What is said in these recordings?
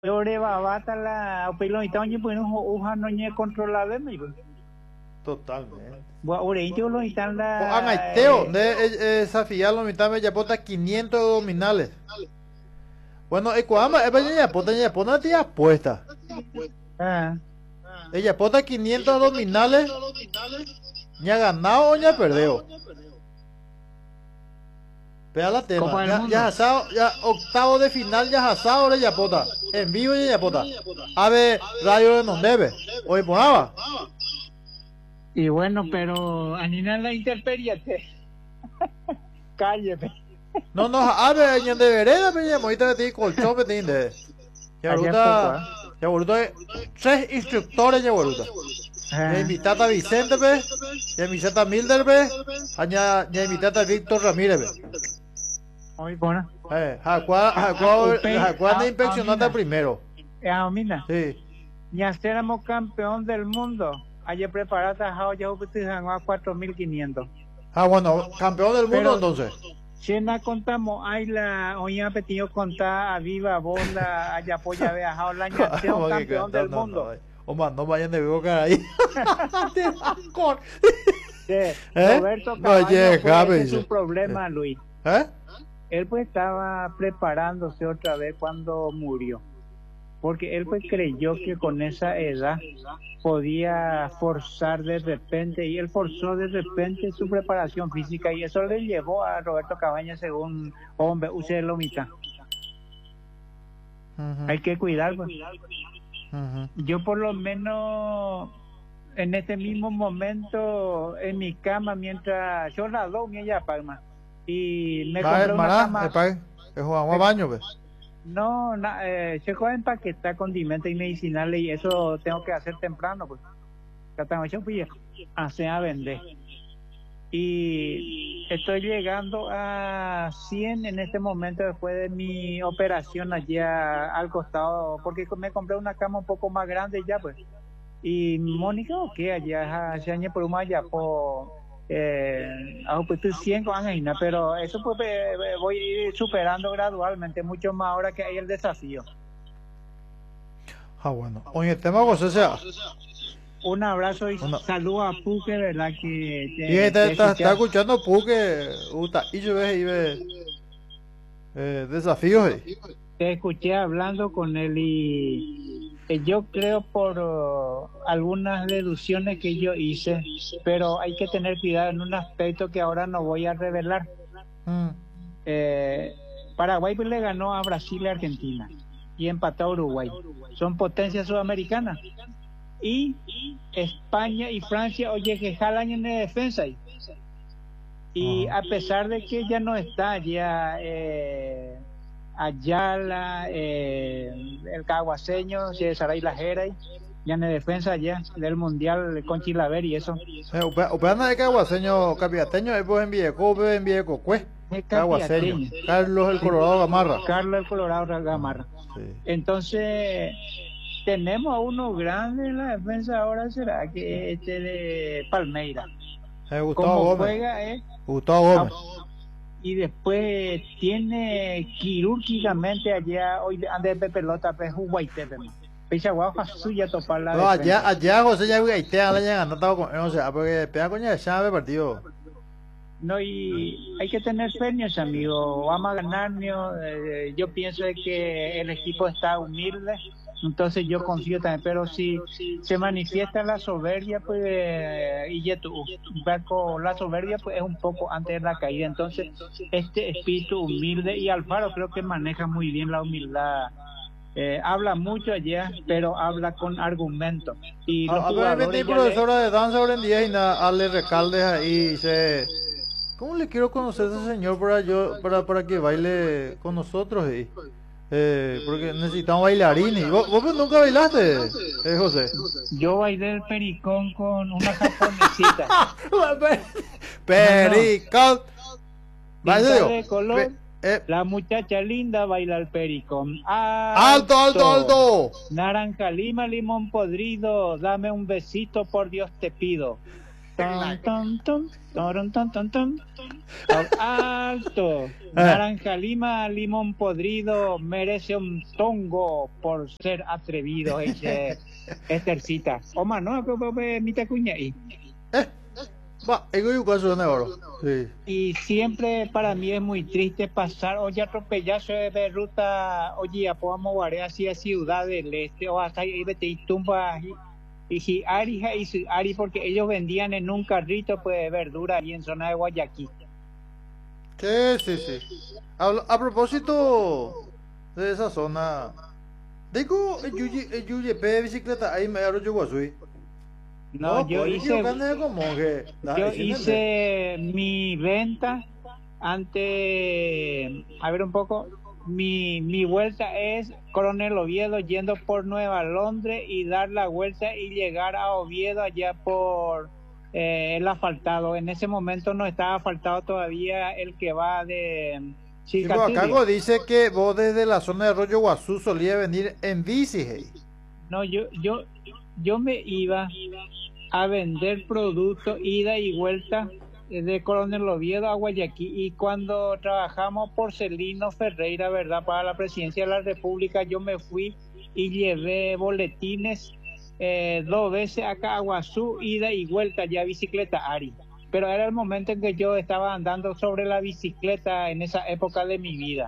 Ore babata la opilón y tañe pues no uja no ñe controlable me pues. Totalmente. Bueno, ore yo lo están O la Angaiteo, de Safía lo mitad me yapota 500 abdominales. Bueno, Ecuador, ella pone tía apuesta. ah, Ella pota 500 abdominales, ni ha ganado o ni ha perdido. Vea la tema, Copa del ya, Mundo. ya asado, ya octavo de final, ya asado, ahora ya pota. En vivo ya pota. Ave radio de non debe. Hoy ponaba. Y bueno, pero Anina la interperiate. Cállate. No, no, ave, ñan de vereda, me llamo, ahorita te colchón, me tiende. Ya Allá bruta, poco, ya bruta, 3 instructores ya bruta. Ya invitata a Vicente, pe, ya invitata a Milder, pe, ya invitata a Víctor Ramírez, pe. hoy bueno. Jacuá de inspeccionata primero. Mira, Sí. ya éramos campeón del mundo. Ayer preparada a ya a 4.500. Bueno, campeón del mundo Pero, entonces. si na contamos, hay la oña petiño contar a viva voz la haya apoya viajado la año campeón del mundo. Omar, no vayan de vivo cara ahí. Roberto Cabaño, ese es un problema, Luis. Él pues estaba preparándose otra vez cuando murió, porque él pues creyó que con esa edad podía forzar de repente, y él forzó de repente su preparación física, y eso le llevó a Roberto Cabañas, según hombre, use lo mitad. Hay que cuidar, pues. Yo por lo menos en este mismo momento en mi cama, mientras yo la doy mi ella palma, y me compré una cama. Jugamos a baño, pues. No, se juega empaquetar condimentos y medicinales, y eso tengo que hacer temprano, pues. Yo fui a vender. Y estoy llegando a 100 en este momento después de mi operación allá al costado, porque me compré una cama un poco más grande ya, pues. Y Mónica, ¿qué? Allá se añe por un allá por pues 100 con Angelina, pero eso pues voy a ir superando gradualmente, mucho más ahora que hay el desafío. Bueno. Oye, el tema José sea. Un abrazo y saludo a Puque, ¿verdad? Que está escuchando Puque, y yo ve desafíos. Te escuché hablando con él y yo creo por algunas deducciones que yo hice, pero hay que tener cuidado en un aspecto que ahora no voy a revelar. Paraguay le ganó a Brasil y Argentina y empató a Uruguay. Son potencias sudamericanas. Y España y Francia, oye, que jalan en la defensa. Y a pesar de que ya no está ya Ayala, el caguaseño, Saray Lajera, ya en la defensa ya del mundial con Chilaver y eso. Opana de caguaseño capiateño, después en Viejo, caguaseño. Carlos el Colorado Gamarra. Carlos el Colorado Gamarra. Sí. Entonces tenemos a uno grande en la defensa ahora, será que de Palmeira. Gustavo Gómez. Gustavo Gómez. Y después tiene quirúrgicamente allá, hoy ande de pelota, pues Huaytepe. Pecha guapa suya topar la. No, allá José ya Huaytea, le han andado con, o sea, porque pega coña de llave partido. No, y hay que tener sueños, amigo. Vamos a ganar, yo pienso que el equipo está humilde, entonces yo confío también, pero si se manifiesta la soberbia, pues, la soberbia pues es un poco antes de la caída, entonces este espíritu humilde, y Alfaro creo que maneja muy bien la humildad. Habla mucho allá, pero habla con argumentos. Y los jugadores profesora de danza ahora en día y Ale Recalde ahí se... ¿Cómo le quiero conocer a ese señor para que baile con nosotros? Porque necesitamos bailarines. ¿Vos nunca bailaste, José? Yo bailé el pericón con una japonesita. Pericón. De color. La muchacha linda baila el pericón. Alto. Naranja lima, limón podrido. Dame un besito, por Dios te pido. Alto. Naranja Lima, limón podrido, merece un tongo por ser atrevido, dice Estercita. Oma, no, mi tacuña ahí. Sí. Y siempre para mí es muy triste pasar, oye, atropellazo de ruta, oye, ya podamos guardar así a Ciudad del Este, o hasta ahí vete y tumba y Ari, porque ellos vendían en un carrito pues de verdura ahí en zona de Guayaquil. Sí. A propósito de esa zona, digo, el Yuyepe de bicicleta, ahí me agarro yo guasui. No, yo hice mi venta ante, a ver un poco, mi vuelta es Coronel Oviedo yendo por Nueva Londres y dar la vuelta y llegar a Oviedo allá por el asfaltado. En ese momento no estaba asfaltado todavía el que va de Acá dice que vos desde la zona de Arroyo Guazú solía venir en bici, hey. No, yo me iba a vender productos ida y vuelta de Coronel Oviedo a Guayaquil, y cuando trabajamos por Celino Ferreira, ¿verdad?, para la presidencia de la República, yo me fui y llevé boletines 2 veces acá a Guazú, ida y vuelta, ya bicicleta Ari. Pero era el momento en que yo estaba andando sobre la bicicleta en esa época de mi vida.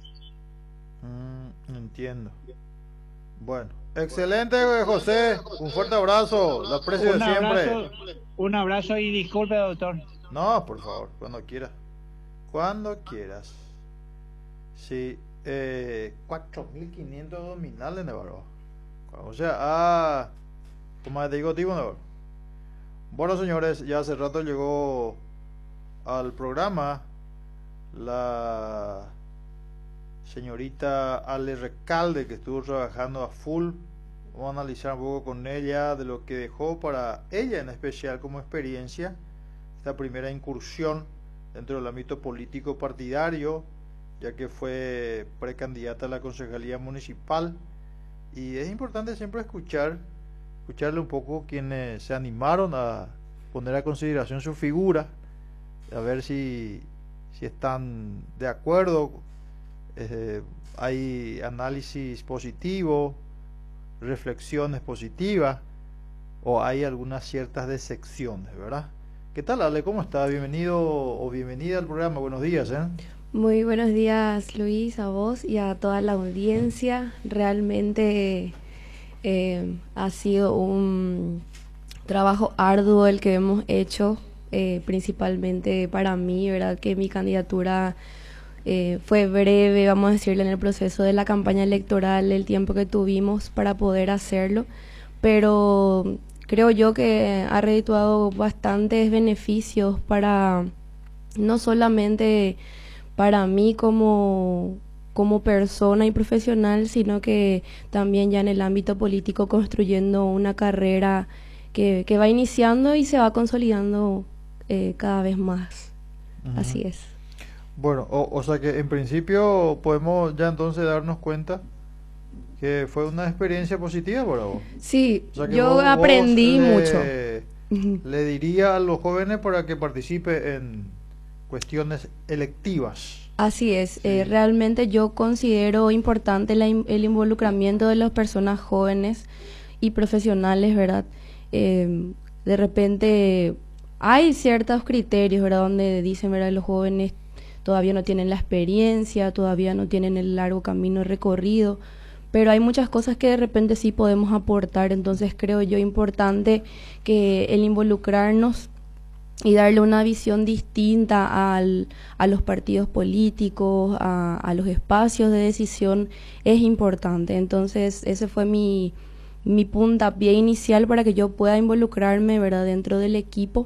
Entiendo. Bueno, excelente, José. Un fuerte abrazo. Lo aprecio de siempre. Un abrazo y disculpe, doctor. No, por favor, cuando quieras. Cuando quieras. Sí, 4.500 nominales, Navarro. O sea, como te digo, Navarro. Bueno, señores, ya hace rato llegó al programa la señorita Ale Recalde, que estuvo trabajando a full. Vamos a analizar un poco con ella de lo que dejó para ella en especial como experiencia esta primera incursión dentro del ámbito político partidario, ya que fue precandidata a la concejalía municipal. Y es importante siempre escucharle un poco quienes se animaron a poner a consideración su figura, a ver si están de acuerdo. Hay análisis positivo, reflexiones positivas, o hay algunas ciertas decepciones, ¿verdad? ¿Qué tal, Ale? ¿Cómo estás? Bienvenido o bienvenida al programa. Buenos días, ¿eh? Muy buenos días, Luis, a vos y a toda la audiencia. Realmente ha sido un trabajo arduo el que hemos hecho, principalmente para mí, ¿verdad? Que mi candidatura fue breve, vamos a decirle, en el proceso de la campaña electoral, el tiempo que tuvimos para poder hacerlo, pero creo yo que ha redituado bastantes beneficios para, no solamente para mí como persona y profesional, sino que también ya en el ámbito político, construyendo una carrera que va iniciando y se va consolidando cada vez más. Así es. Bueno, o sea que en principio podemos ya entonces darnos cuenta que fue una experiencia positiva para vos. Sí, o sea que yo aprendí mucho. Le diría a los jóvenes para que participe en cuestiones electivas. Así es, sí. Realmente yo considero importante el involucramiento de las personas jóvenes y profesionales, ¿verdad? De repente hay ciertos criterios, ¿verdad?, donde dicen, ¿verdad?, los jóvenes todavía no tienen la experiencia, todavía no tienen el largo camino recorrido, pero hay muchas cosas que de repente sí podemos aportar. Entonces creo yo importante que el involucrarnos y darle una visión distinta a los partidos políticos, a los espacios de decisión, es importante. Entonces ese fue mi puntapié inicial para que yo pueda involucrarme, ¿verdad?, dentro del equipo,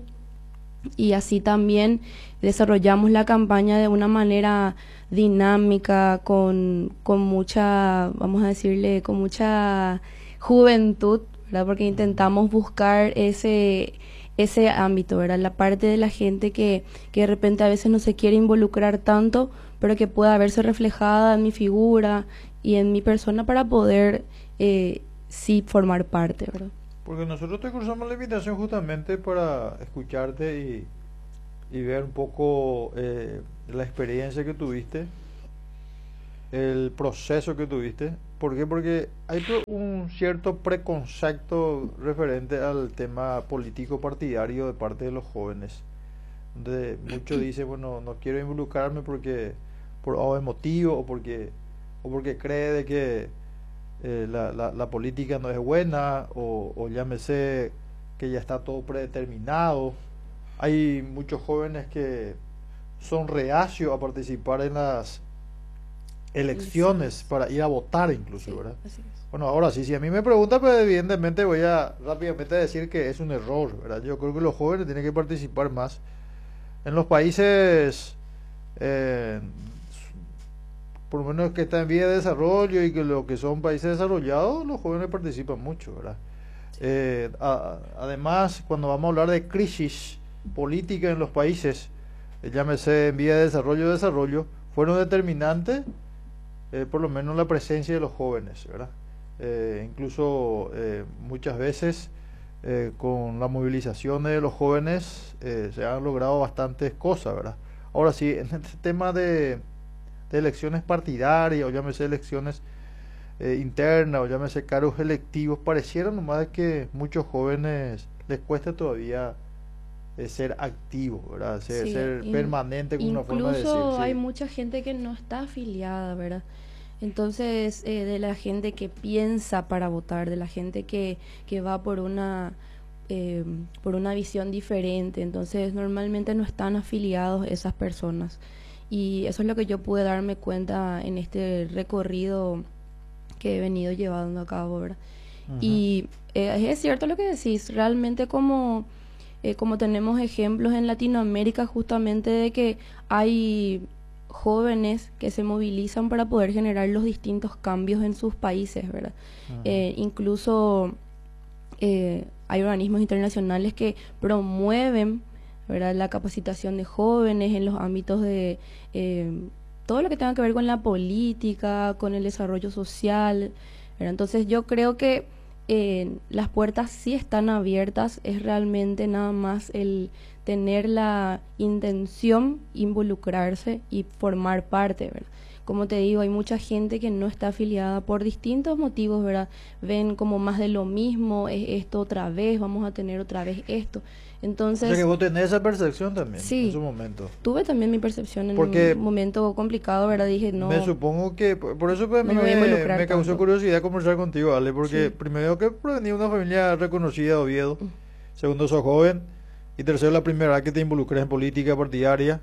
y así también desarrollamos la campaña de una manera dinámica, con mucha, vamos a decirle, con mucha juventud, ¿verdad?, porque intentamos buscar ese ámbito, ¿verdad?, la parte de la gente que de repente a veces no se quiere involucrar tanto, pero que pueda verse reflejada en mi figura y en mi persona para poder sí formar parte, ¿verdad? Porque nosotros te cruzamos la invitación justamente para escucharte y ver un poco la experiencia que tuviste, el proceso que tuviste. ¿Por qué? Porque hay un cierto preconcepto referente al tema político partidario de parte de los jóvenes, donde muchos dicen, bueno, no quiero involucrarme porque por o emotivo o porque cree de que la política no es buena o llámese que ya está todo predeterminado. Hay muchos jóvenes que son reacios a participar en las elecciones para ir a votar incluso, sí, ¿verdad? Así es. Bueno, ahora sí, si a mí me pregunta, pues evidentemente voy a rápidamente decir que es un error, ¿verdad? Yo creo que los jóvenes tienen que participar más. En los países, por lo menos que están en vía de desarrollo y que lo que son países desarrollados, los jóvenes participan mucho, ¿verdad? Además, cuando vamos a hablar de crisis política en los países, llámese en vía de desarrollo, fueron determinantes por lo menos la presencia de los jóvenes, ¿verdad? Incluso muchas veces con la movilización de los jóvenes se han logrado bastantes cosas, ¿verdad? Ahora sí, en este tema de elecciones partidarias o llámese elecciones internas o llámese cargos electivos, pareciera nomás que muchos jóvenes les cuesta todavía ser activo, ¿verdad? Ser permanente con una forma de decir. Incluso hay mucha gente que no está afiliada, ¿verdad? Entonces, de la gente que piensa para votar, de la gente que va por una visión diferente, entonces normalmente no están afiliados esas personas. Y eso es lo que yo pude darme cuenta en este recorrido que he venido llevando a cabo, ¿verdad? Uh-huh. Y es cierto lo que decís, realmente como tenemos ejemplos en Latinoamérica justamente de que hay jóvenes que se movilizan para poder generar los distintos cambios en sus países, ¿verdad? Uh-huh. Incluso hay organismos internacionales que promueven, ¿verdad?, la capacitación de jóvenes en los ámbitos de todo lo que tenga que ver con la política, con el desarrollo social, ¿verdad? Entonces yo creo que las puertas sí están abiertas, es realmente nada más el tener la intención, involucrarse y formar parte, ¿verdad? Como te digo, hay mucha gente que no está afiliada por distintos motivos, ¿verdad? Ven como más de lo mismo, es esto otra vez, vamos a tener otra vez esto. Entonces, o sea que vos tenés esa percepción también, sí, en su momento. Tuve también mi percepción en un momento complicado, ¿verdad? Dije, no. Me supongo que, por eso pues, no me causó curiosidad conversar contigo, Ale, porque sí, primero que provenía de una familia reconocida de Oviedo, segundo sos joven, y tercero la primera vez que te involucras en política partidaria,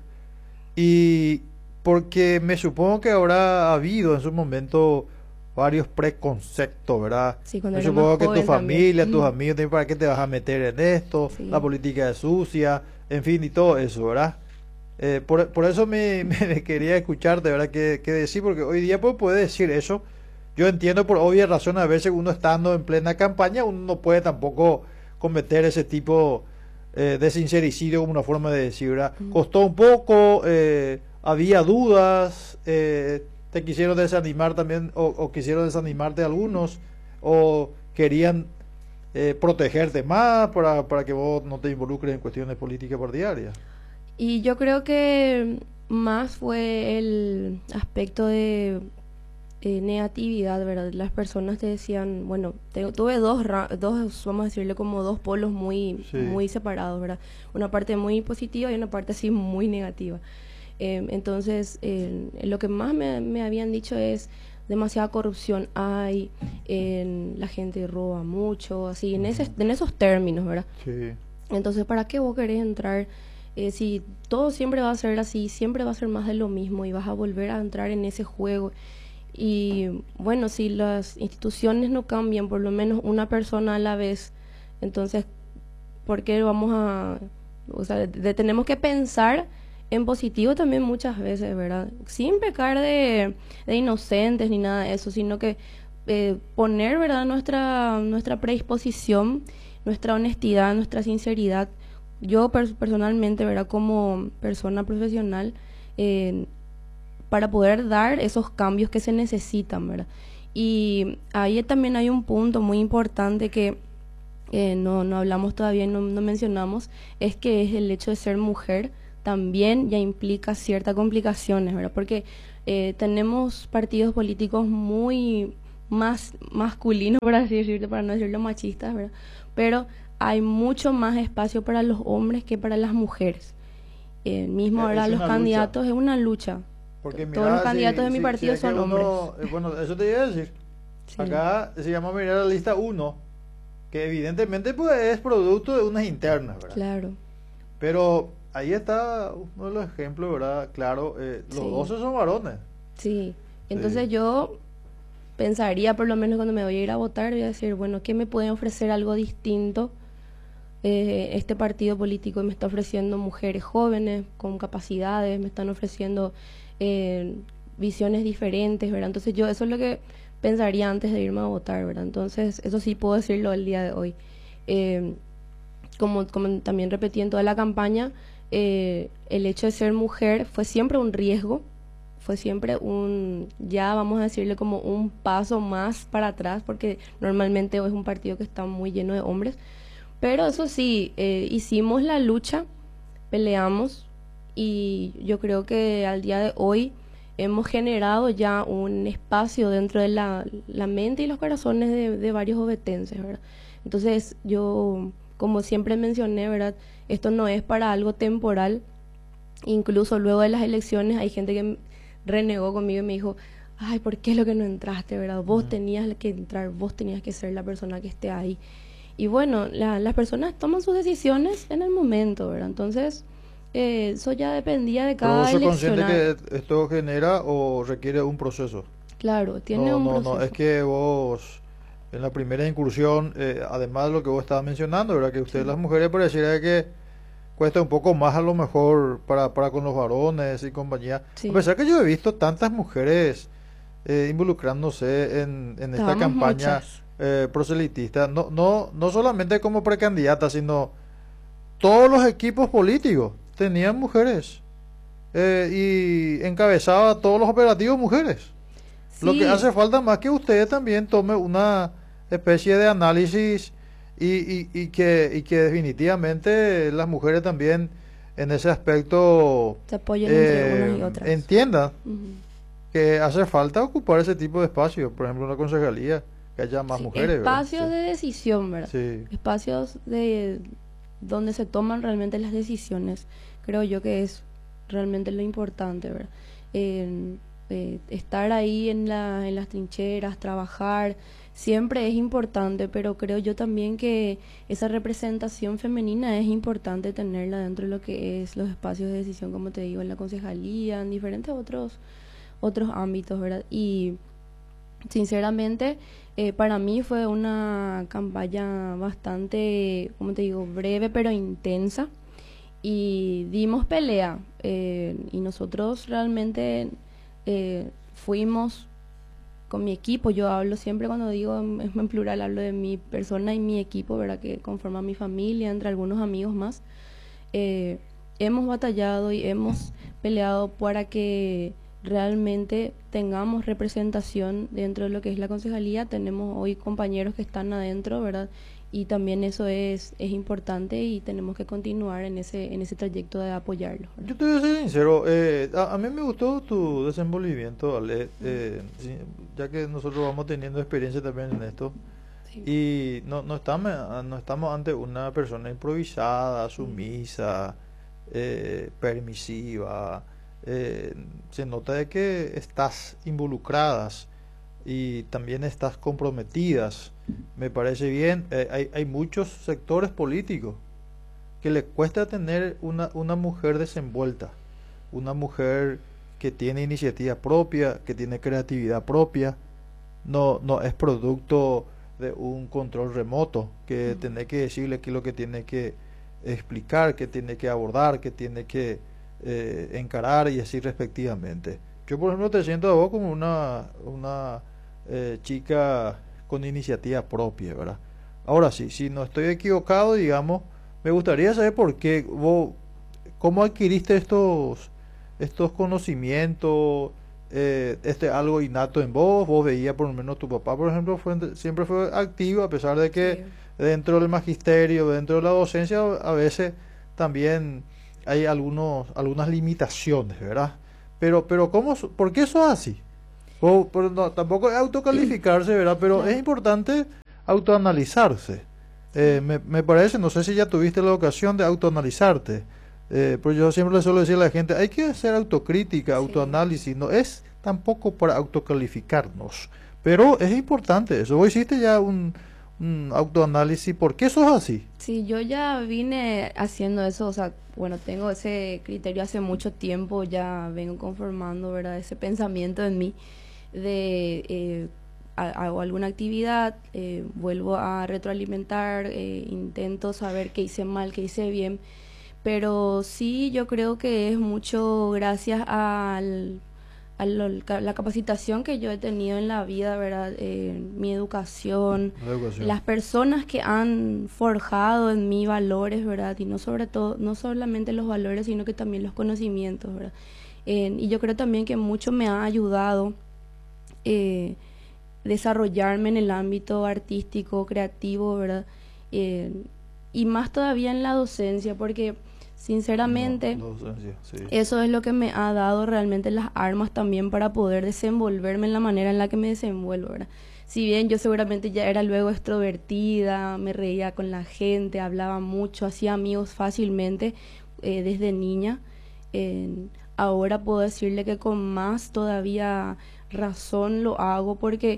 y porque me supongo que habrá habido en su momento varios preconceptos, ¿verdad? Sí, me supongo que tu familia, también, tus amigos, ¿para qué te vas a meter en esto? Sí. La política es sucia, en fin, y todo eso, ¿verdad? Por eso me quería escucharte, ¿verdad? Que decir, porque hoy día pues, puede decir eso. Yo entiendo por obvias razones, a veces uno estando en plena campaña, uno no puede tampoco cometer ese tipo de sincericidio como una forma de decir, ¿verdad? Costó un poco, había dudas, te quisieron desanimar también o quisieron desanimarte algunos o querían protegerte más para que vos no te involucres en cuestiones políticas partidarias. Y yo creo que más fue el aspecto de negatividad, ¿verdad? Las personas te decían, bueno, tuve dos, vamos a decirle como dos polos muy, sí, muy separados, ¿verdad? Una parte muy positiva y una parte así muy negativa. Entonces, lo que más me habían dicho es demasiada corrupción hay, la gente roba mucho, así, en esos términos, ¿verdad? Sí. Entonces, ¿para qué vos querés entrar? Si todo siempre va a ser así, siempre va a ser más de lo mismo y vas a volver a entrar en ese juego. Y bueno, si las instituciones no cambian, por lo menos una persona a la vez, entonces, ¿por qué vamos a...? O sea, tenemos que pensar en positivo también muchas veces, ¿verdad? Sin pecar de inocentes ni nada de eso, sino que poner, ¿verdad?, nuestra predisposición, nuestra honestidad, nuestra sinceridad. Yo personalmente, ¿verdad?, como persona profesional, para poder dar esos cambios que se necesitan, ¿verdad? Y ahí también hay un punto muy importante que no hablamos todavía, no mencionamos, es que es el hecho de ser mujer también ya implica ciertas complicaciones, ¿verdad? Porque tenemos partidos políticos muy más masculinos, por así decirlo, para no decirlo machistas, ¿verdad? Pero hay mucho más espacio para los hombres que para las mujeres. Mismo ahora los candidatos es una lucha. Porque todos los candidatos de mi partido son hombres. Bueno, eso te iba a decir. Sí. Acá se llama mirar la lista 1, que evidentemente pues es producto de unas internas, ¿verdad? Claro. Pero ahí está uno de los ejemplos, ¿verdad? Claro, los 12 son varones. Sí, entonces yo pensaría, por lo menos cuando me voy a ir a votar, voy a decir, bueno, ¿qué me puede ofrecer algo distinto? Este partido político me está ofreciendo mujeres jóvenes con capacidades, me están ofreciendo visiones diferentes, ¿verdad? Entonces yo eso es lo que pensaría antes de irme a votar, ¿verdad? Entonces eso sí puedo decirlo el día de hoy. Como también repetí en toda la campaña, el hecho de ser mujer fue siempre un riesgo, fue siempre ya vamos a decirle como un paso más para atrás, porque normalmente es un partido que está muy lleno de hombres. Pero eso sí, hicimos la lucha, peleamos y yo creo que al día de hoy hemos generado ya un espacio dentro de la mente y los corazones de varios ovetenses, ¿verdad? Entonces yo, como siempre mencioné, ¿verdad? Esto no es para algo temporal. Incluso luego de las elecciones hay gente que renegó conmigo y me dijo, ay, ¿por qué es lo que no entraste, verdad? Vos tenías que entrar, vos tenías que ser la persona que esté ahí. Y bueno, las personas toman sus decisiones en el momento, ¿verdad? Entonces, eso ya dependía de cada eleccionario. ¿Pero sos consciente que esto genera o requiere un proceso? Claro, tiene un proceso. No, es que vos, en la primera incursión, además de lo que vos estabas mencionando, ¿verdad? Que ustedes las mujeres pareciera que cuesta un poco más a lo mejor para con los varones y compañía. Sí. A pesar que yo he visto tantas mujeres involucrándose en esta campaña proselitista, no solamente como precandidatas, sino todos los equipos políticos tenían mujeres y encabezaba todos los operativos mujeres. Sí. Lo que hace falta más que usted también tome una especie de análisis y que definitivamente las mujeres también en ese aspecto se apoyen entre unas y otras. Entiendan que hace falta ocupar ese tipo de espacios, por ejemplo una concejalía, que haya más mujeres. Espacios de decisión, ¿verdad? Sí. Espacios donde se toman realmente las decisiones. Creo yo que es realmente lo importante, ¿verdad? Estar ahí en las trincheras, trabajar, siempre es importante, pero creo yo también que esa representación femenina es importante tenerla dentro de lo que es los espacios de decisión, como te digo, en la concejalía, en diferentes otros ámbitos, ¿verdad? Y sinceramente, para mí fue una campaña bastante, como te digo, breve pero intensa, y dimos pelea, y nosotros realmente fuimos con mi equipo. Yo hablo siempre, cuando digo en plural, hablo de mi persona y mi equipo, ¿verdad? Que conforma mi familia, entre algunos amigos más. Hemos batallado y hemos peleado para que realmente tengamos representación dentro de lo que es la concejalía. Tenemos hoy compañeros que están adentro, ¿verdad? Y también eso es importante y tenemos que continuar en ese trayecto de apoyarlo, ¿verdad? Yo te voy a ser sincero, a mí me gustó tu desenvolvimiento, Ale, ya que nosotros vamos teniendo experiencia también en esto. Sí. Y no estamos ante una persona improvisada, sumisa, permisiva. Se nota de que estás involucradas y también estás comprometidas. Me parece bien. Hay muchos sectores políticos que le cuesta tener una mujer desenvuelta, una mujer que tiene iniciativa propia, que tiene creatividad propia, no es producto de un control remoto, que tiene que decirle qué es lo que tiene que explicar, que tiene que abordar, que tiene que encarar y así respectivamente. Yo, por ejemplo, te siento a vos como una chica con iniciativa propia, ¿verdad? Ahora sí, si no estoy equivocado, digamos, me gustaría saber por qué vos, cómo adquiriste estos conocimientos, algo innato en vos. Vos veías, por lo menos tu papá, por ejemplo, siempre fue activo, a pesar de que dentro del magisterio, dentro de la docencia, a veces también hay algunas limitaciones, ¿verdad? Pero ¿por qué eso es así? Pero no, tampoco es autocalificarse, ¿verdad? Pero es importante autoanalizarse. Me parece, no sé si ya tuviste la ocasión de autoanalizarte, pero yo siempre le suelo decir a la gente, hay que hacer autocrítica, autoanálisis, no es tampoco para autocalificarnos, pero es importante eso. Vos hiciste ya un autoanálisis, ¿por qué sos así? Sí, yo ya vine haciendo eso, o sea, bueno, tengo ese criterio hace mucho tiempo, ya vengo conformando, ¿verdad? Ese pensamiento en mí de hago alguna actividad, vuelvo a retroalimentar, intento saber qué hice mal, qué hice bien, pero sí yo creo que es mucho gracias la capacitación que yo he tenido en la vida, ¿verdad? Mi educación, las personas que han forjado en mí valores, ¿verdad? Y no sobre todo, no solamente los valores, sino que también los conocimientos, ¿verdad? Y yo creo también que mucho me ha ayudado desarrollarme en el ámbito artístico, creativo, ¿verdad? Y más todavía en la docencia, porque sinceramente eso es lo que me ha dado realmente las armas también para poder desenvolverme en la manera en la que me desenvuelvo, ¿verdad? Si bien yo seguramente ya era luego extrovertida, me reía con la gente, hablaba mucho, hacía amigos fácilmente desde niña, ahora puedo decirle que con más todavía razón lo hago porque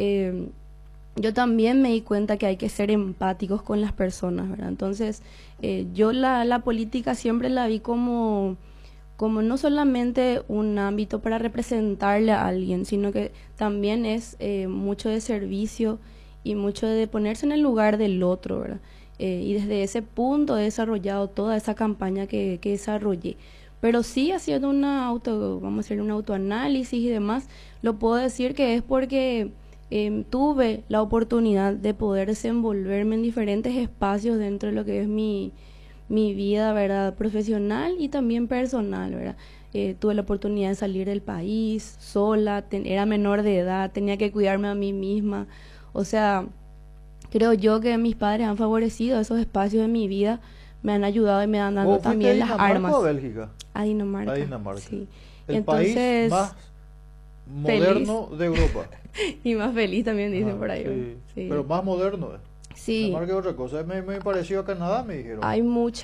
yo también me di cuenta que hay que ser empáticos con las personas, ¿verdad? Entonces, yo la política siempre la vi como no solamente un ámbito para representarle a alguien, sino que también es mucho de servicio y mucho de ponerse en el lugar del otro, ¿verdad? Y desde ese punto he desarrollado toda esa campaña que desarrollé. Pero sí, haciendo vamos a hacer un autoanálisis y demás, lo puedo decir que es porque tuve la oportunidad de poder desenvolverme en diferentes espacios dentro de lo que es mi vida, ¿verdad? Profesional y también personal, ¿verdad? Tuve la oportunidad de salir del país sola, era menor de edad, tenía que cuidarme a mí misma. O sea, creo yo que mis padres han favorecido esos espacios de mi vida, me han ayudado y me han dado también las armas. ¿O Bélgica? A Dinamarca. A Dinamarca. Sí. El Entonces, país más moderno de Europa. Y más feliz también dicen por ahí. Sí. Sí. Pero más moderno. Sí. Dinamarca es otra cosa. Me pareció a Canadá, me dijeron. Hay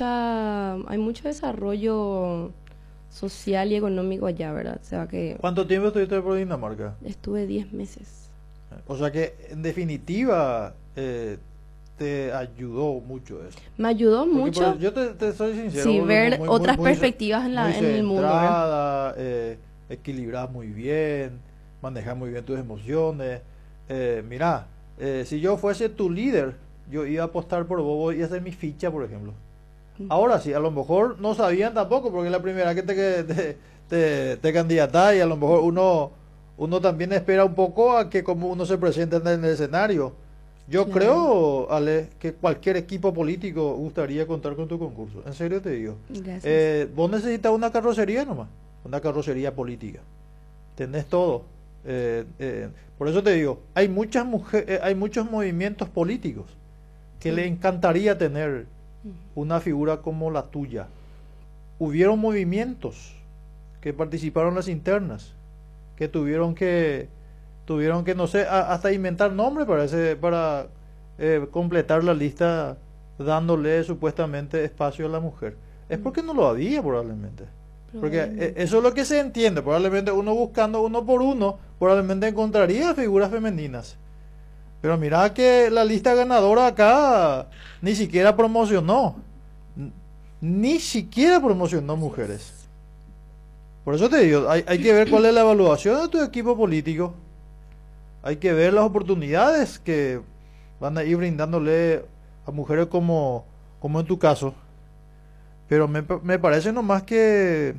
mucho desarrollo social y económico allá, ¿verdad? O sea que... ¿Cuánto tiempo estuviste por Dinamarca? Estuve 10 meses. O sea que, en definitiva, te ayudó mucho eso. Me ayudó mucho. Yo te soy sincero. Sí, ver otras perspectivas en el mundo. Equilibras muy bien, manejas muy bien tus emociones. Mira, si yo fuese tu líder, yo iba a apostar por vos y hacer mi ficha, por ejemplo. Ahora sí, a lo mejor no sabían tampoco, porque es la primera que te candidatás y a lo mejor uno también espera un poco a que como uno se presente en el escenario. Yo creo, Ale, que cualquier equipo político gustaría contar con tu concurso. En serio te digo. Gracias. Vos necesitas una carrocería nomás, una carrocería política. Tenés todo. Por eso te digo, hay muchas mujeres, hay muchos movimientos políticos que le encantaría tener una figura como la tuya. Hubieron movimientos que participaron en las internas, que tuvieron que no sé, hasta inventar nombres para completar la lista, dándole supuestamente espacio a la mujer. Es porque no lo había probablemente. Porque eso es lo que se entiende. Probablemente uno buscando uno por uno, probablemente encontraría figuras femeninas. Pero mira que la lista ganadora acá ni siquiera promocionó. Ni siquiera promocionó mujeres. Por eso te digo, hay que ver cuál es la evaluación de tu equipo político. Hay que ver las oportunidades que van a ir brindándole a mujeres como en tu caso. Pero me parece nomás que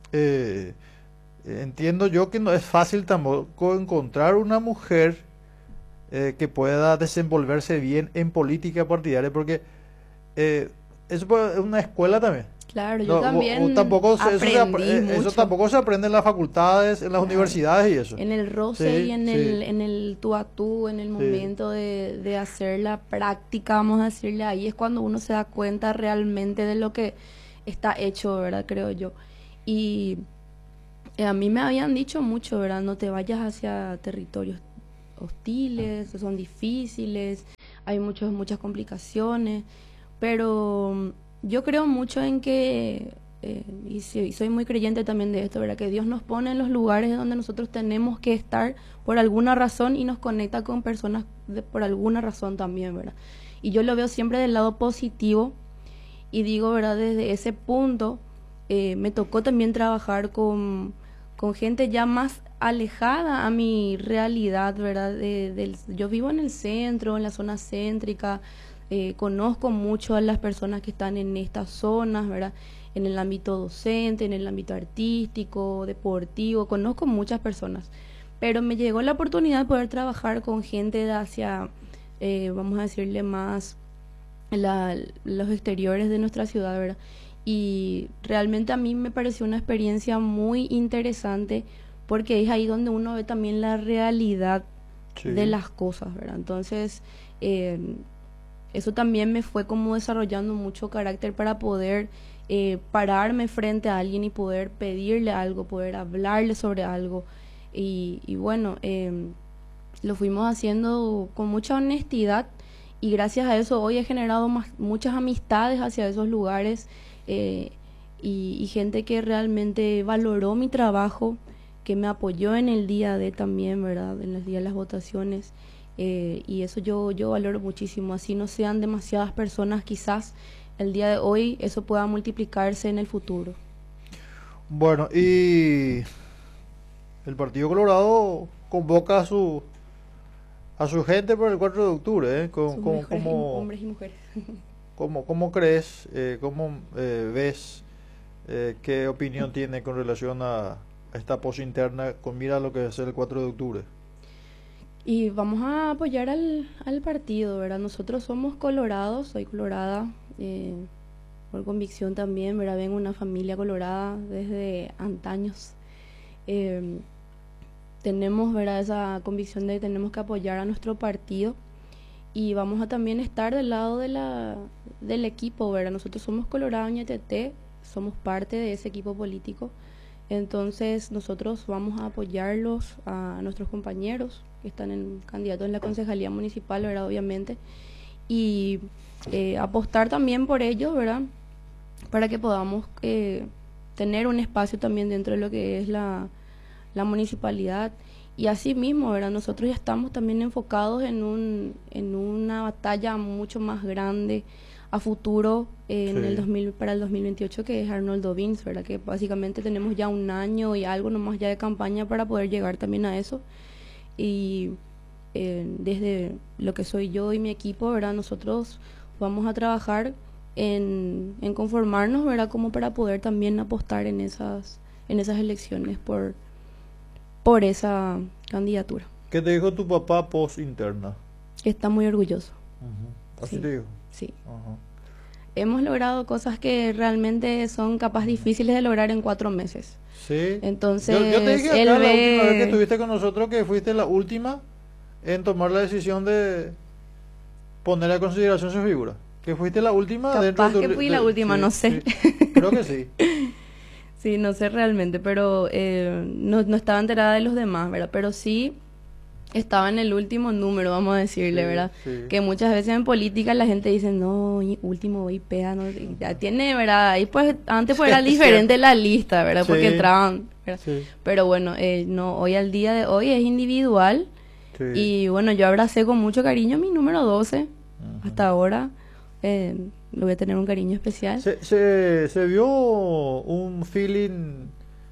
entiendo yo que no es fácil tampoco encontrar una mujer que pueda desenvolverse bien en política partidaria, porque eso es una escuela también. Claro, yo también tampoco aprendí eso mucho. tampoco se aprende en las facultades, en las universidades y eso. En el roce Sí, y en el tú a tú, en el momento de hacer la práctica, vamos a decirle, ahí es cuando uno se da cuenta realmente de lo que está hecho, ¿verdad? Creo yo. Y a mí me habían dicho mucho, ¿verdad? No te vayas hacia territorios hostiles, son difíciles, hay muchas complicaciones, pero yo creo mucho en que, y soy muy creyente también de esto, ¿verdad? Que Dios nos pone en los lugares donde nosotros tenemos que estar por alguna razón y nos conecta con personas por alguna razón también, ¿verdad? Y yo lo veo siempre del lado positivo y digo, ¿verdad? Desde ese punto me tocó también trabajar con gente ya más alejada a mi realidad, ¿verdad? Yo vivo en el centro, en la zona céntrica, conozco mucho a las personas que están en estas zonas, ¿verdad? En el ámbito docente, en el ámbito artístico, deportivo, conozco muchas personas, pero me llegó la oportunidad de poder trabajar con gente de hacia, vamos a decirle más, los exteriores de nuestra ciudad, ¿verdad? Y realmente a mí me pareció una experiencia muy interesante porque es ahí donde uno ve también la realidad de las cosas, ¿verdad? Entonces, eso también me fue como desarrollando mucho carácter para poder pararme frente a alguien y poder pedirle algo, poder hablarle sobre algo. Y bueno, lo fuimos haciendo con mucha honestidad y gracias a eso hoy he generado muchas amistades hacia esos lugares y gente que realmente valoró mi trabajo, que me apoyó en el día de también, ¿verdad? En el día de las votaciones. Y eso yo valoro muchísimo. Así no sean demasiadas personas, quizás el día de hoy eso pueda multiplicarse en el futuro. Bueno, y el Partido Colorado convoca a su gente por el 4 de octubre, ¿eh? Hombres y mujeres. ¿Cómo crees, cómo ves, qué opinión tiene con relación a esta pos interna con mira a lo que va a ser el 4 de octubre? Y vamos a apoyar al partido, ¿verdad? Nosotros somos colorados, soy colorada, por convicción también, ¿verdad? Vengo de una familia colorada desde antaños. Tenemos, ¿verdad? Esa convicción de que tenemos que apoyar a nuestro partido y vamos a también estar del lado del equipo, ¿verdad? Nosotros somos Colorado Ñetetê, somos parte de ese equipo político. Entonces nosotros vamos a apoyarlos a nuestros compañeros que están en candidatos en la concejalía municipal, ¿verdad? Obviamente, y apostar también por ellos, ¿verdad? Para que podamos tener un espacio también dentro de lo que es la municipalidad. Y así mismo, ¿verdad? Nosotros ya estamos también enfocados en una batalla mucho más grande a futuro para el 2028, que es Arnoldo Vins, ¿verdad? Que básicamente tenemos ya un año y algo nomás ya de campaña para poder llegar también a eso. Y desde lo que soy yo y mi equipo, ¿verdad? Nosotros vamos a trabajar en conformarnos, ¿verdad? Como para poder también apostar en esas elecciones por esa candidatura. ¿Qué te dijo tu papá post interna? Que está muy orgulloso. ¿Así Sí. te dijo? Sí. Hemos logrado cosas que realmente son capaz difíciles de lograr en 4 meses. Sí. Entonces, yo te dije acá él la última vez que ve... estuviste con nosotros que fuiste la última en tomar la decisión de poner a consideración su figura. Que fuiste la última Capaz que fui la última, sí, no sé. Sí. Creo que sí. Sí, no sé realmente, pero no estaba enterada de los demás, ¿verdad? Pero sí estaba en el último número, vamos a decirle, Sí, ¿verdad? sí. Que muchas veces en política la gente dice, no, último IPEA, no, y ya tiene, ¿verdad? Ahí pues, antes pues era diferente la lista, ¿verdad? Porque Sí. entraban, ¿verdad? Sí. Pero bueno, no, hoy al día de hoy es individual. Sí. Y bueno, yo abracé con mucho cariño mi número 12. Hasta ahora lo voy a tener un cariño especial. Se vio un feeling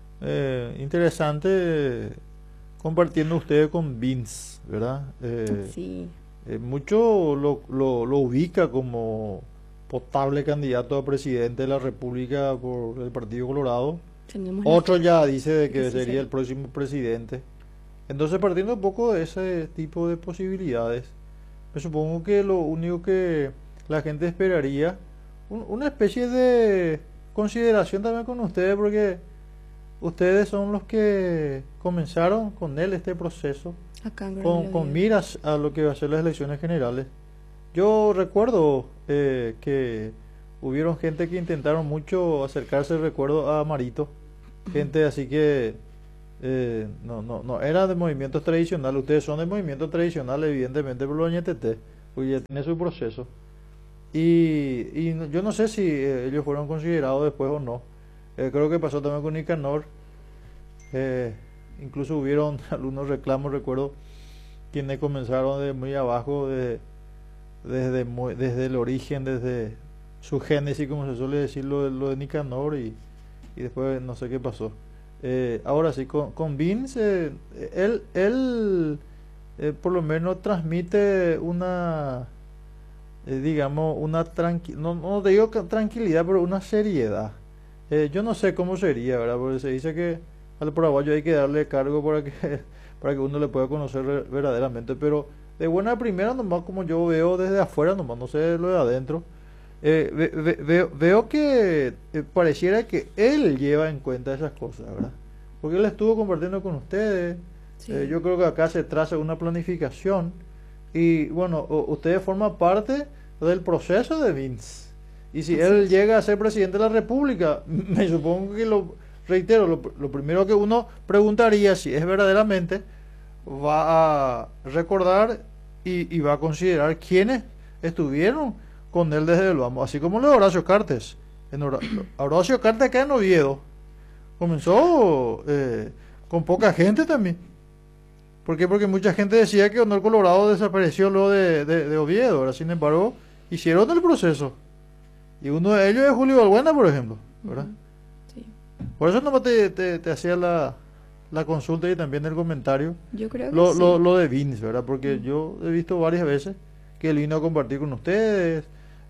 interesante compartiendo ustedes con Vince, ¿verdad? Sí. Mucho lo ubica como potable candidato a presidente de la República por el Partido Colorado. Tenemos Otro ya dice de que Sí, sí, sería sí. el próximo presidente. Entonces, partiendo un poco de ese tipo de posibilidades, me supongo que lo único que la gente esperaría, una especie de consideración también con ustedes, porque ustedes son los que comenzaron con él este proceso, con miras a lo que va a ser las elecciones generales. Yo recuerdo que hubieron gente que intentaron mucho acercarse, recuerdo, a Marito, gente así que no era de movimientos tradicionales. Ustedes son de movimientos tradicionales, evidentemente, por los NTT, porque ya tiene su proceso. Y yo no sé si ellos fueron considerados después o no. Creo que pasó también con Nicanor. Incluso hubieron algunos reclamos, recuerdo, quienes comenzaron de muy abajo, desde el origen, desde su génesis, como se suele decir, lo de Nicanor, y después no sé qué pasó. Ahora sí, con Vince, él por lo menos transmite una, digamos, una no te digo tranquilidad, pero una seriedad. Yo no sé cómo sería, ¿verdad? Porque se dice que al paraguayo hay que darle cargo para que uno le pueda conocer verdaderamente, pero de buena primera nomás, como yo veo desde afuera nomás, no sé lo de adentro, veo que pareciera que él lleva en cuenta esas cosas, ¿verdad? Porque él estuvo compartiendo con ustedes. Sí. Yo creo que acá se traza una planificación y bueno, ustedes forman parte del proceso de Vince, y si él llega a ser presidente de la República, me supongo que lo primero que uno preguntaría si es verdaderamente va a recordar y va a considerar quiénes estuvieron con él desde el vamos, así como lo de Horacio Cartes. Horacio Cartes acá en Oviedo comenzó con poca gente también. ¿Por qué? Porque mucha gente decía que Honor Colorado desapareció luego de Oviedo, ¿verdad? Sin embargo, hicieron el proceso. Y uno de ellos es Julio Balbuena, por ejemplo, ¿verdad? Sí. Por eso nomás te hacía la consulta y también el comentario. Yo creo que lo de Vince, ¿verdad? Porque yo he visto varias veces que él vino a compartir con ustedes.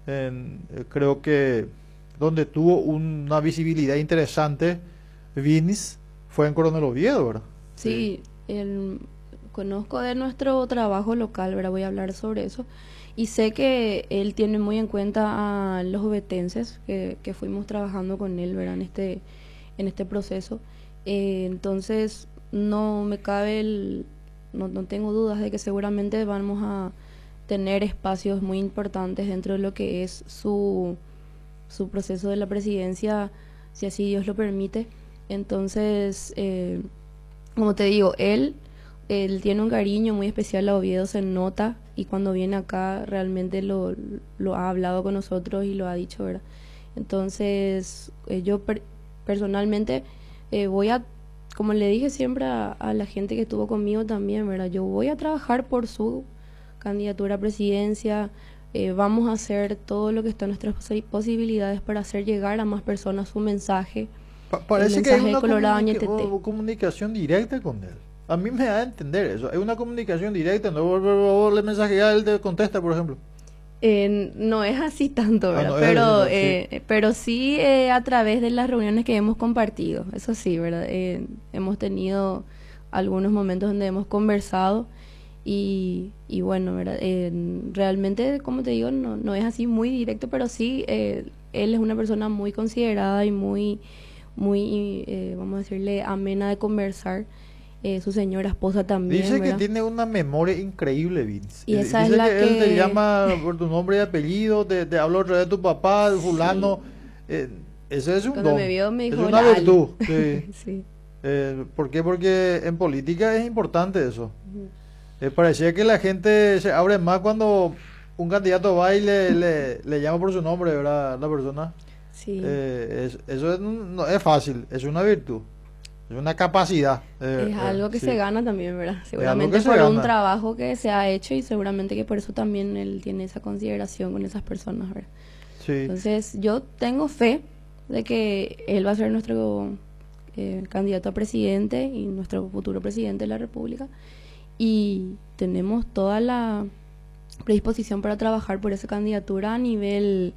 Creo que donde tuvo una visibilidad interesante Vince fue en Coronel Oviedo, ¿verdad? Sí, conozco de nuestro trabajo local, ¿verdad? Voy a hablar sobre eso. Y sé que él tiene muy en cuenta a los ovetenses que fuimos trabajando con él, ¿verdad? En este proceso. Entonces, no me cabe no tengo dudas de que seguramente vamos a tener espacios muy importantes dentro de lo que es su proceso de la presidencia, si así Dios lo permite. Entonces, como te digo, él tiene un cariño muy especial a Oviedo, se nota, y cuando viene acá realmente lo ha hablado con nosotros y lo ha dicho, ¿verdad? Entonces, yo personalmente voy a, como le dije siempre a la gente que estuvo conmigo también, ¿verdad? Yo voy a trabajar por su candidatura a presidencia. Vamos a hacer todo lo que está en nuestras posibilidades para hacer llegar a más personas su mensaje. Parece que hay una comunicación directa con él. A mí me da a entender eso. Hay una comunicación directa, no le mensaje a él te contesta, por ejemplo. No es así tanto, ¿verdad? Pero sí a través de las reuniones que hemos compartido, eso sí, ¿verdad? Hemos tenido algunos momentos donde hemos conversado y bueno, ¿verdad? Realmente, como te digo, no es así muy directo, pero sí, él es una persona muy considerada y muy vamos a decirle, amena de conversar. Su señora esposa también. Dice ¿verdad? que tiene una memoria increíble, Vince. Y esa dice es la que él te llama por tu nombre y apellido, te habla otra vez de tu papá, de fulano. Sí. Ese es un Cuando don. Me vio, me dijo, es una virtud. Sí. Sí. ¿Por qué? Porque en política es importante eso. Parecía que la gente se abre más cuando un candidato va y le llama por su nombre, ¿verdad? La persona. Sí. Eso no es fácil, es una virtud. Es una capacidad. Es algo que sí. se gana también, ¿verdad? Seguramente por un trabajo que se ha hecho y seguramente que por eso también él tiene esa consideración con esas personas, ¿verdad? Sí. Entonces yo tengo fe de que él va a ser nuestro candidato a presidente y nuestro futuro presidente de la República, y tenemos toda la predisposición para trabajar por esa candidatura a nivel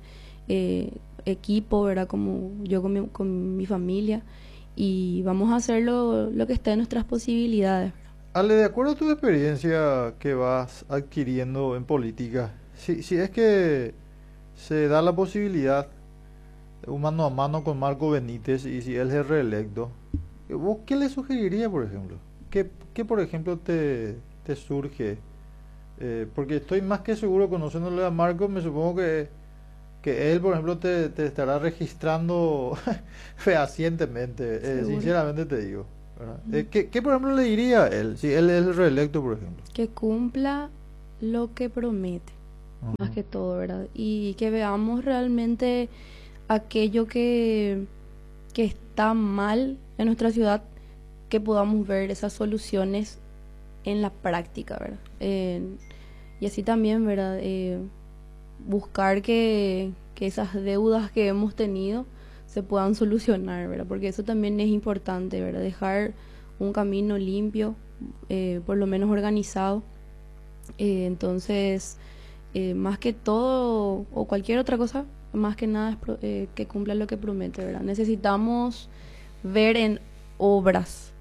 equipo, ¿verdad? Como yo con mi familia. Y vamos a hacer lo que esté en nuestras posibilidades. Ale, de acuerdo a tu experiencia que vas adquiriendo en política, si es que se da la posibilidad un mano a mano con Marco Benítez y si él es reelecto, ¿vos qué le sugeriría, por ejemplo? ¿Qué por ejemplo, te surge? Porque estoy más que seguro, conociéndole a Marco, me supongo que él, por ejemplo, te estará registrando fehacientemente, sinceramente te digo. ¿Qué, por ejemplo, le diría a él, si él es el reelecto, por ejemplo? Que cumpla lo que promete, más que todo, ¿verdad? Y que veamos realmente aquello que está mal en nuestra ciudad, que podamos ver esas soluciones en la práctica, ¿verdad? Y así también, ¿verdad? Buscar que esas deudas que hemos tenido se puedan solucionar, ¿verdad? Porque eso también es importante, ¿verdad? Dejar un camino limpio, por lo menos organizado. Entonces, más que todo o cualquier otra cosa, más que nada es que cumpla lo que promete, ¿verdad? Necesitamos ver en obras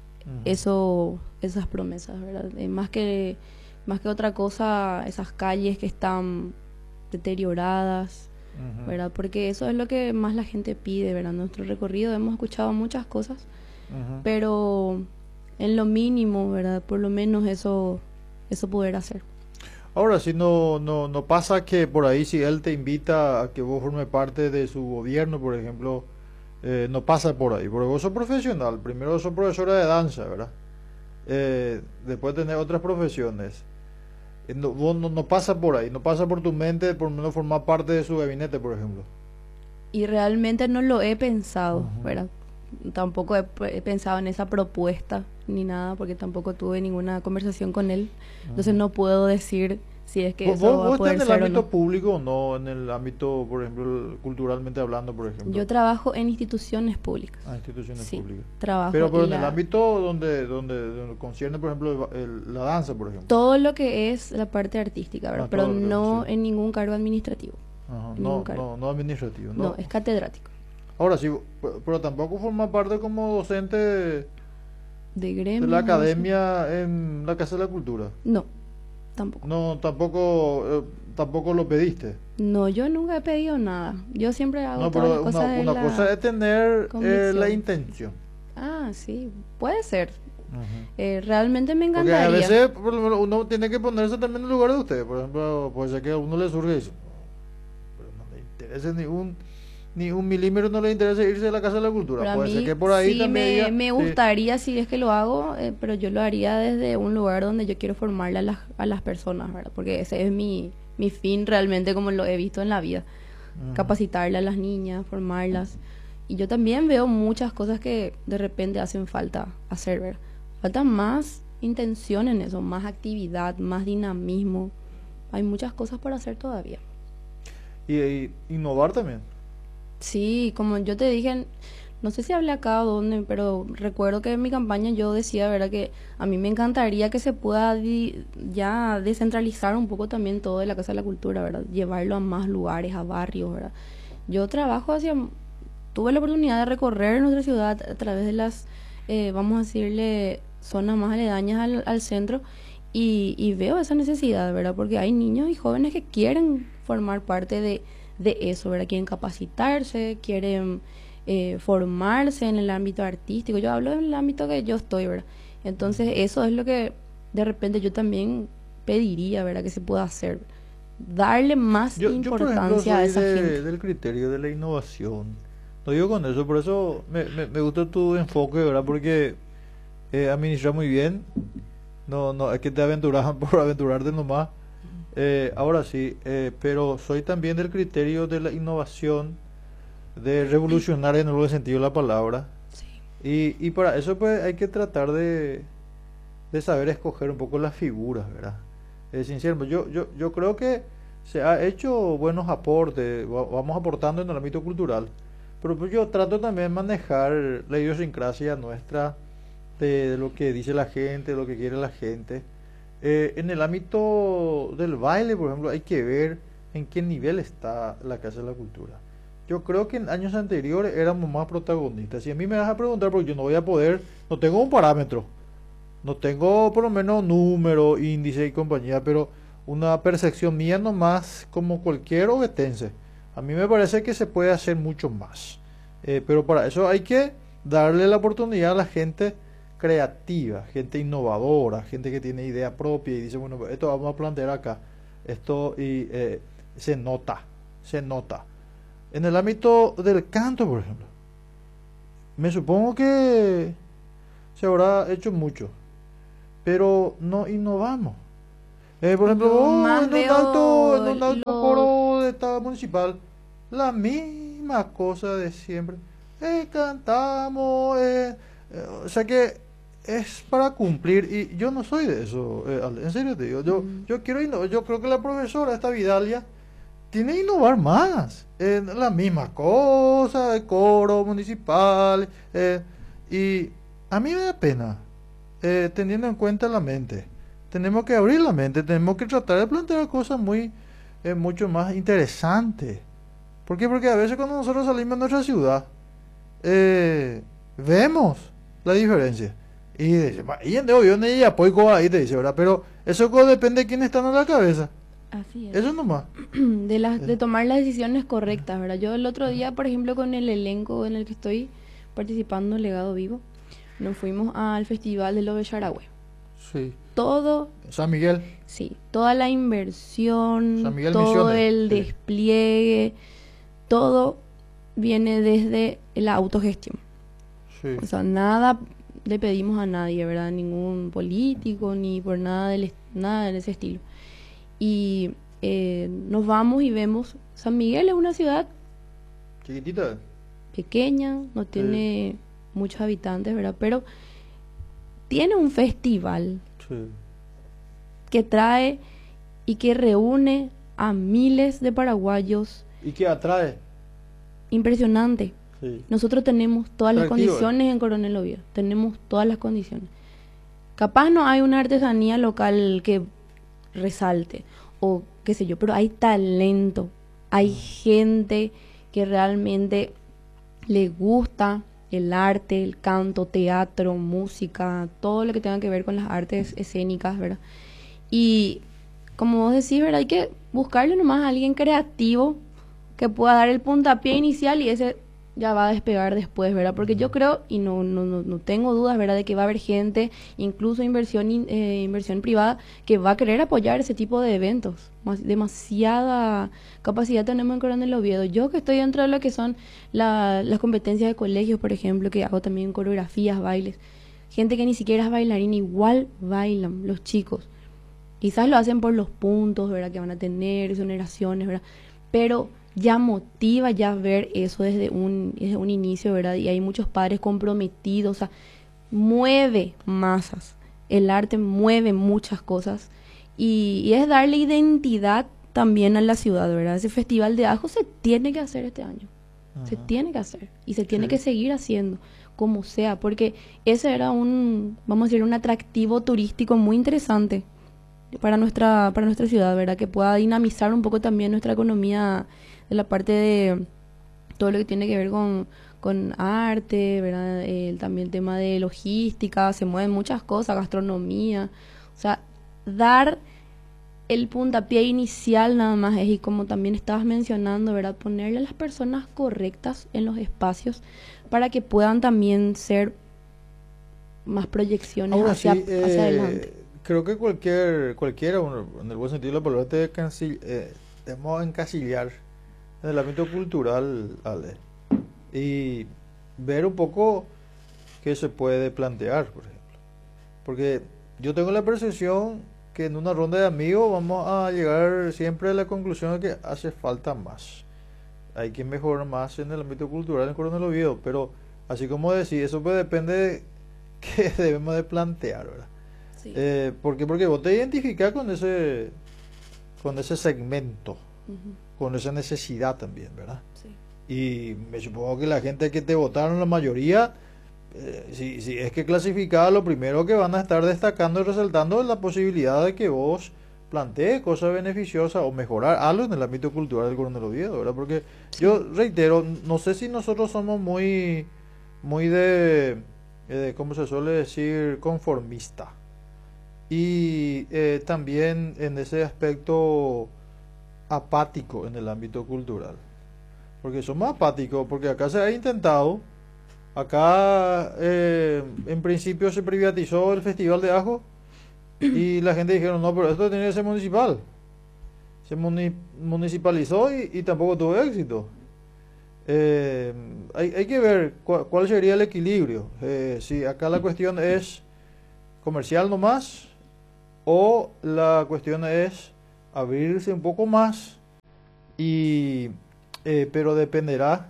esas promesas, ¿verdad? Más que otra cosa, esas calles que están deterioradas, ¿verdad? Porque eso es lo que más la gente pide, ¿verdad? En nuestro recorrido hemos escuchado muchas cosas, pero en lo mínimo, ¿verdad? Por lo menos eso poder hacer. Ahora, si no pasa que por ahí, si él te invita a que vos formes parte de su gobierno, por ejemplo, no pasa por ahí, porque vos sos profesional, primero sos profesora de danza, ¿verdad? Después tener otras profesiones. Vos no pasa por ahí, no pasa por tu mente por lo menos formar parte de su gabinete, por ejemplo. Y realmente no lo he pensado, ¿verdad? Tampoco he pensado en esa propuesta ni nada, porque tampoco tuve ninguna conversación con él. Entonces no puedo decir si es que eso va a poder ser o no. ¿Vos estás en el ámbito público o no? En el ámbito, por ejemplo, culturalmente hablando, por ejemplo. Yo trabajo en instituciones públicas. Ah, instituciones públicas. Trabajo. Pero en el ámbito donde concierne, por ejemplo, la danza, por ejemplo. Todo lo que es la parte artística, ¿verdad? Pero no en ningún cargo administrativo. No administrativo. No, es catedrático. Ahora sí, pero tampoco forma parte como docente de gremio, de la academia en la Casa de la Cultura. No, tampoco. No, tampoco lo pediste. No, yo nunca he pedido nada. Yo siempre hago todas las cosas una cosa es tener la intención. Ah, sí, puede ser. Realmente me encantaría. Porque a veces uno tiene que ponerse también en el lugar de usted. Por ejemplo, puede ser que a uno le surge y dice, pero no le interesa ni un milímetro, no le interesa irse de la Casa de la Cultura. Pero puede ser que por ahí sí también me gustaría, si es que lo hago, pero yo lo haría desde un lugar donde yo quiero formarle a las personas, ¿verdad? Porque ese es mi fin realmente, como lo he visto en la vida. Capacitarle a las niñas, formarlas. Y yo también veo muchas cosas que de repente hacen falta hacer, ¿verdad? Falta más intención en eso, más actividad, más dinamismo. Hay muchas cosas por hacer todavía. Y innovar también. Sí, como yo te dije, no sé si hablé acá o dónde, pero recuerdo que en mi campaña yo decía, ¿verdad?, que a mí me encantaría que se pueda ya descentralizar un poco también todo de la Casa de la Cultura, ¿verdad? Llevarlo a más lugares, a barrios, ¿verdad? Yo tuve la oportunidad de recorrer nuestra ciudad a través de las, vamos a decirle, zonas más aledañas al centro y veo esa necesidad, ¿verdad? Porque hay niños y jóvenes que quieren formar parte de eso, ¿verdad? Quieren capacitarse, quieren formarse en el ámbito artístico. Yo hablo en el ámbito que yo estoy, ¿verdad? Entonces eso es lo que de repente yo también pediría, ¿verdad?, que se pueda hacer. Darle más importancia por ejemplo, soy a esa gente. Del criterio de la innovación. No digo con eso, por eso me gusta tu enfoque, ¿verdad? Porque administrar muy bien. No es que te aventuras por aventurarte nomás. Ahora sí, pero soy también del criterio de la innovación, de revolucionar en el buen sentido de la palabra. Sí. Y para eso pues hay que tratar de saber escoger un poco las figuras, ¿verdad? Sinceramente, yo creo que se ha hecho buenos aportes, vamos aportando en el ámbito cultural, pero pues yo trato también de manejar la idiosincrasia nuestra, de lo que dice la gente, de lo que quiere la gente. En el ámbito del baile, por ejemplo, hay que ver en qué nivel está la Casa de la Cultura. Yo creo que en años anteriores éramos más protagonistas. Si a mí me vas a preguntar, porque yo no voy a poder, no tengo un parámetro, no tengo por lo menos número, índice y compañía, pero una percepción mía nomás como cualquier ovetense. A mí me parece que se puede hacer mucho más. Pero para eso hay que darle la oportunidad a la gente creativa, gente innovadora, gente que tiene idea propia y dice, bueno, esto vamos a plantear acá. Esto y se nota, se nota. En el ámbito del canto, por ejemplo, me supongo que se habrá hecho mucho, pero no innovamos. Por ejemplo, en un alto coro de estado municipal, la misma cosa de siempre. Cantamos, o sea que es para cumplir, y yo no soy de eso, en serio te digo, yo quiero innovar. Yo creo que la profesora, esta Vidalia, tiene que innovar más, la misma cosa, de coro municipal, y a mí me da pena, teniendo en cuenta la mente. Tenemos que abrir la mente, tenemos que tratar de plantear cosas mucho más interesantes. ¿Por qué? Porque a veces cuando nosotros salimos de nuestra ciudad, vemos la diferencia. Y dice, y en yo ni apoyo ahí te dice, ¿verdad? Pero eso depende de quién está en la cabeza. Así es. Eso nomás. De tomar las decisiones correctas, ¿verdad? Yo el otro día, por ejemplo, con el elenco en el que estoy participando, Legado Vivo, nos fuimos al Festival de Lo de Charagüe. Sí. Todo. San Miguel. Sí, toda la inversión, San Miguel todo Misiones. el Sí. despliegue, todo viene desde la autogestión. Sí. O sea, nada le pedimos a nadie, ¿verdad? Ningún político, ni por nada nada de ese estilo. Y nos vamos y vemos, San Miguel es una ciudad Chiquitita. pequeña, no tiene muchos habitantes, ¿verdad? Pero tiene un festival Sí. que trae y que reúne a miles de paraguayos. ¿Y qué atrae? Impresionante. Sí. Nosotros tenemos todas las Atractivo. condiciones en Coronel Oviedo, tenemos todas las condiciones. Capaz no hay una artesanía local que resalte, o qué sé yo, pero hay talento, hay gente que realmente le gusta el arte, el canto, teatro, música, todo lo que tenga que ver con las artes escénicas, ¿verdad? Y como vos decís, ¿verdad? Hay que buscarle nomás a alguien creativo que pueda dar el puntapié inicial y ese ya va a despegar después, ¿verdad? Porque yo creo, y no tengo dudas, ¿verdad?, de que va a haber gente, incluso inversión privada, que va a querer apoyar ese tipo de eventos. Demasiada capacidad tenemos en Coronel Oviedo. Yo que estoy dentro de lo que son las competencias de colegios, por ejemplo, que hago también coreografías, bailes, gente que ni siquiera es bailarín, igual bailan los chicos. Quizás lo hacen por los puntos, ¿verdad?, que van a tener, exoneraciones, ¿verdad? Pero ya motiva ya ver eso desde un inicio, ¿verdad? Y hay muchos padres comprometidos, o sea, mueve masas, el arte mueve muchas cosas y es darle identidad también a la ciudad, ¿verdad? Ese festival de ajo se tiene que hacer este año, se tiene que hacer y se tiene que seguir haciendo como sea, porque ese era vamos a decir, un atractivo turístico muy interesante para nuestra ciudad, ¿verdad? Que pueda dinamizar un poco también nuestra economía de la parte de todo lo que tiene que ver con arte, ¿verdad? También tema de logística, se mueven muchas cosas, gastronomía, o sea, dar el puntapié inicial nada más es, y como también estabas mencionando, ¿verdad?, ponerle a las personas correctas en los espacios para que puedan también ser más proyecciones Ahora hacia sí, adelante. creo que cualquiera, en el buen sentido de la palabra, debemos encasillar en el ámbito cultural, Ale, y ver un poco qué se puede plantear, por ejemplo. Porque yo tengo la percepción que en una ronda de amigos vamos a llegar siempre a la conclusión de que hace falta más. Hay que mejorar más en el ámbito cultural en Coronel Oviedo, pero así como decir, eso pues depende de qué debemos de plantear, ¿verdad? Sí. ¿Por qué? Porque vos te identificás con ese segmento, con esa necesidad también, ¿verdad? Sí. Y me supongo que la gente que te votaron, la mayoría, si es que clasificada, lo primero que van a estar destacando y resaltando es la posibilidad de que vos plantees cosas beneficiosas o mejorar algo en el ámbito cultural del Coronel Oviedo, ¿verdad? Porque yo reitero, no sé si nosotros somos muy de ¿cómo se suele decir?, conformista. Y también en ese aspecto apático en el ámbito cultural. porque son más apáticos, porque acá se ha intentado, acá en principio se privatizó el Festival de Ajo y la gente dijeron, no, pero esto tiene que ser municipal. Se municipalizó y tampoco tuvo éxito. Hay que ver cuál sería el equilibrio. Si acá la cuestión es comercial nomás o la cuestión es abrirse un poco más y pero dependerá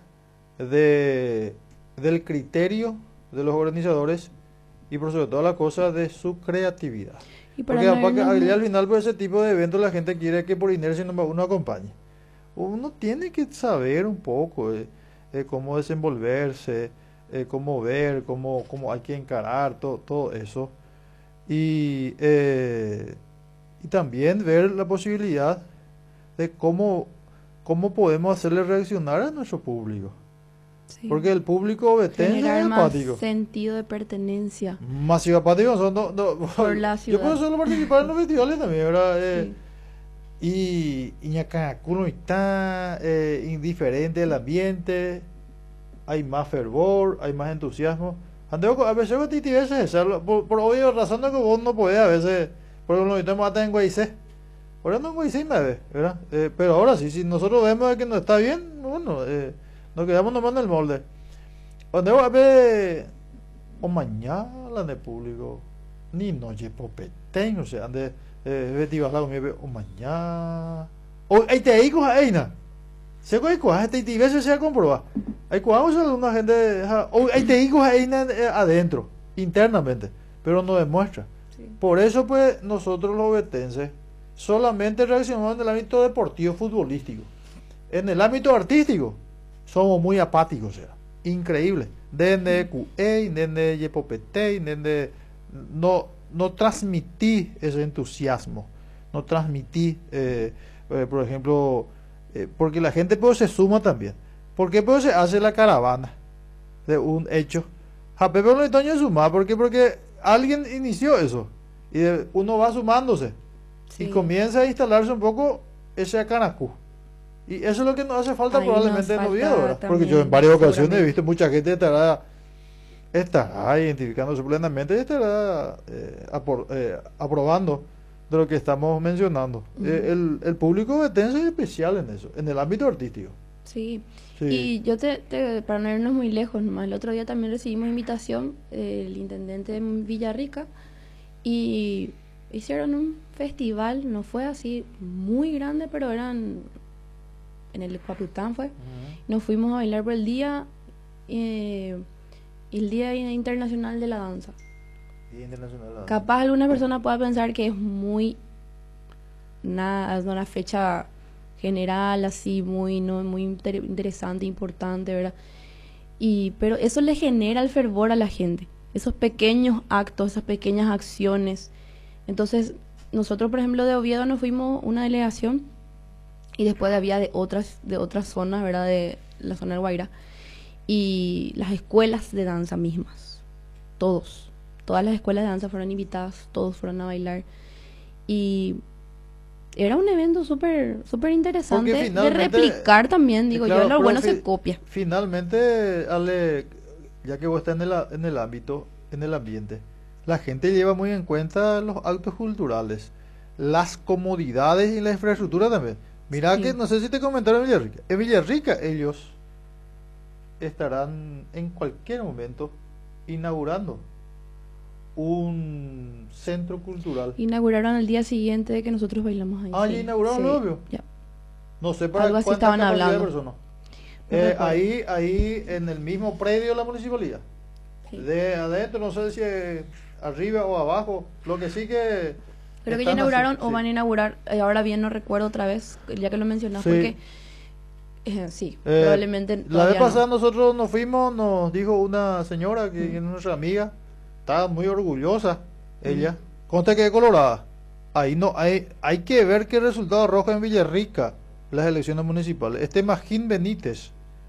del criterio de los organizadores y por sobre todas las cosas de su creatividad. Porque al final por ese tipo de eventos la gente quiere que por inercia uno acompañe. Uno tiene que saber un poco cómo desenvolverse, cómo ver, cómo hay que encarar todo eso. Y también ver la posibilidad de cómo podemos hacerle reaccionar a nuestro público. Sí. Porque el público obetense es apático. Más sentido de pertenencia. Masivo apático son por la ciudad. Yo puedo solo participar en los festivales también, ¿verdad? Sí. Y uno está indiferente del ambiente, hay más fervor, hay más entusiasmo. A veces por obvio razón de que vos no podés a veces, por ejemplo, estamos hasta en Guaysé. Ahora no en Guaysé, ¿verdad? Pero ahora sí, si nosotros vemos que no está bien, bueno, nos quedamos nomás en el molde. Cuando a ver o mañana de público, ni noche popeten, o sea, ande vestivas la comida o mañana. O ahí te digo a Eina. Se coi cuá, te veces se comprobar. Hay cuántos alguna gente o ahí te digo a Eina adentro, internamente, pero no demuestra. Sí. Por eso pues nosotros los obetenses solamente reaccionamos en el ámbito deportivo futbolístico. En el ámbito artístico somos muy apáticos, o sea, increíble. Desde QE, desde Yepopete, desde no transmití ese entusiasmo, no transmití, por ejemplo, porque la gente pues se suma también. ¿Por qué pues se hace la caravana de un hecho? Pero no hay sumar, porque alguien inició eso y uno va sumándose. Sí. Y comienza a instalarse un poco ese acanacú. Y eso es lo que nos hace falta probablemente en Oviedo, ¿verdad? Porque yo en varias ocasiones he visto mucha gente estará identificándose plenamente y estará aprobando de lo que estamos mencionando. El público obetense es especial en eso, en el ámbito artístico. Sí. Y yo para no irnos muy lejos nomás, el otro día también recibimos invitación del intendente de Villarrica y hicieron un festival, no fue así muy grande, pero eran en el Papután fue. Nos fuimos a bailar por el día el Día Internacional de la Danza. Capaz alguna persona pueda pensar que es es una fecha general así muy interesante, importante, ¿verdad? Pero eso le genera el fervor a la gente, esos pequeños actos, esas pequeñas acciones. Entonces nosotros, por ejemplo, de Oviedo nos fuimos una delegación y después había de otras zonas, ¿verdad? De la zona del Guairá y las escuelas de danza mismas, todas las escuelas de danza fueron invitadas, todos fueron a bailar y era un evento súper interesante de replicar también, digo claro, yo, lo bueno se copia. Finalmente, Ale, ya que vos estás en el ámbito, en el ambiente, la gente lleva muy en cuenta los actos culturales, las comodidades y la infraestructura también. Mira que, no sé si te comentaron en Villarrica. En Villarrica ellos estarán en cualquier momento inaugurando un centro cultural. Inauguraron el día siguiente de que nosotros bailamos ahí. Ah, ya inauguraron, obvio. Ya. No sé para algo así estaban hablando. De personas. Ahí en el mismo predio de la municipalidad. Sí. De adentro, no sé si arriba o abajo. Lo que sí que creo que ya inauguraron o van a inaugurar, ahora bien no recuerdo otra vez, ya que lo mencionaste, porque probablemente la vez pasada nosotros nos fuimos, nos dijo una señora que es nuestra amiga, estaba muy orgullosa ella, consta que es colorada. Ahí no hay que ver qué resultado arroja en Villarrica las elecciones municipales. Magín Benítez,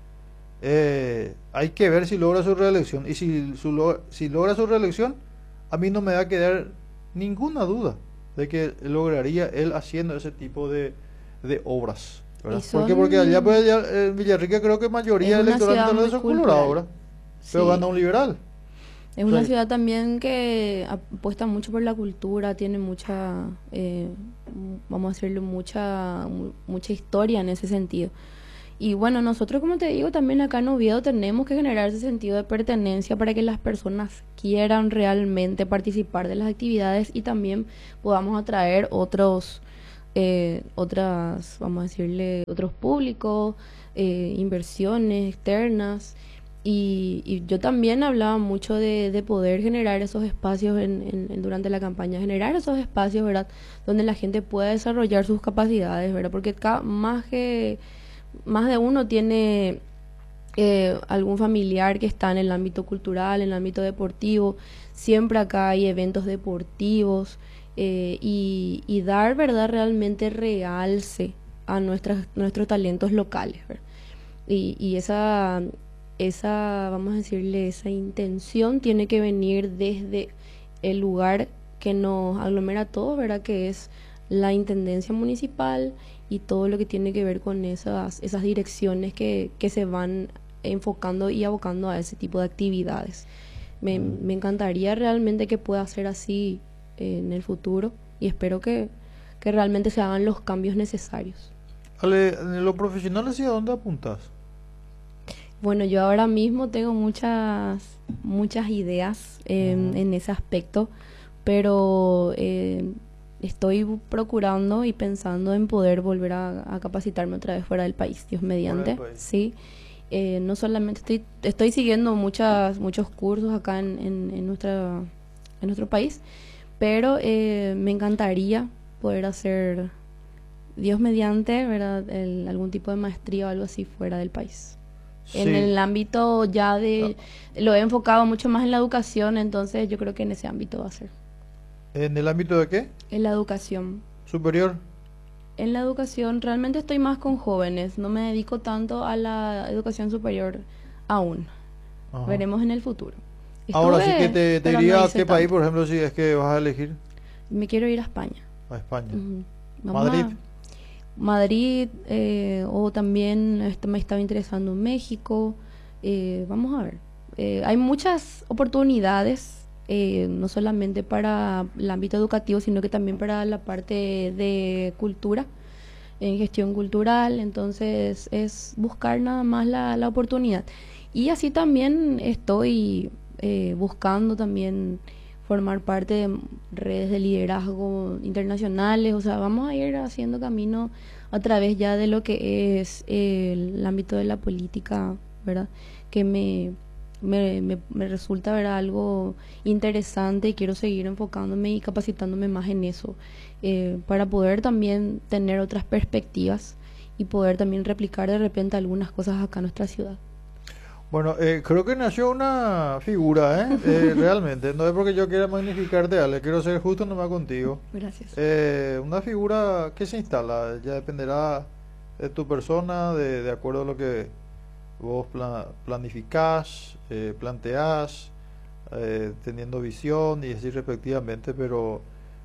hay que ver si logra su reelección, y si logra su reelección, a mí no me va a quedar ninguna duda de que lograría él haciendo ese tipo de obras. ¿verdad? Porque allá pues, en Villarrica creo que mayoría electoral de los Colorado, ¿verdad? Pero sí. gana un liberal. Es una ciudad también que apuesta mucho por la cultura, tiene mucha, vamos a decirlo, mucha historia en ese sentido. Y bueno, nosotros, como te digo, también acá en Oviedo tenemos que generar ese sentido de pertenencia para que las personas quieran realmente participar de las actividades y también podamos atraer vamos a decirle, otros públicos, inversiones externas. Y yo también hablaba mucho de poder generar esos espacios durante la campaña, generar esos espacios, ¿verdad? Donde la gente pueda desarrollar sus capacidades, ¿verdad? Porque más de uno tiene algún familiar que está en el ámbito cultural, en el ámbito deportivo. Siempre acá hay eventos deportivos y dar, ¿verdad? Realmente realce a nuestros talentos locales, ¿verdad? Y esa, vamos a decirle, esa intención tiene que venir desde el lugar que nos aglomera a todos, ¿verdad? Que es la Intendencia Municipal y todo lo que tiene que ver con esas direcciones que se van enfocando y abocando a ese tipo de actividades. Me encantaría realmente que pueda ser así en el futuro y espero que realmente se hagan los cambios necesarios. Ale, en lo profesional, ¿hacia dónde apuntas? Bueno, yo ahora mismo tengo muchas ideas en ese aspecto, pero estoy procurando y pensando en poder volver a capacitarme otra vez fuera del país, Dios mediante, sí. No solamente estoy siguiendo muchos cursos acá en nuestro país, pero me encantaría poder hacer, Dios mediante, ¿verdad? Algún tipo de maestría o algo así fuera del país. Sí. En el ámbito ya lo he enfocado mucho más en la educación, entonces yo creo que en ese ámbito va a ser. ¿En el ámbito de qué? En la educación. ¿Superior? En la educación realmente estoy más con jóvenes, no me dedico tanto a la educación superior aún. Ajá. Veremos en el futuro. Ahora sí que te diría no a qué país, por ejemplo, si es que vas a elegir. Me quiero ir a España. A España. Madrid. Madrid, o también me estaba interesando en México. Vamos a ver. Hay muchas oportunidades, no solamente para el ámbito educativo, sino que también para la parte de cultura, en gestión cultural. Entonces es buscar nada más la oportunidad. Y así también estoy buscando también formar parte de redes de liderazgo internacionales. O sea, vamos a ir haciendo camino a través ya de lo que es el ámbito de la política, ¿verdad? Que me resulta, ¿verdad?, algo interesante y quiero seguir enfocándome y capacitándome más en eso, para poder también tener otras perspectivas y poder también replicar de repente algunas cosas acá en nuestra ciudad. Bueno, creo que nació una figura, realmente. No es porque yo quiera magnificarte, Ale, quiero ser justo nomás contigo. Gracias. Una figura que se instala, ya dependerá de tu persona, de acuerdo a lo que vos planificás, planteás, teniendo visión y así respectivamente, pero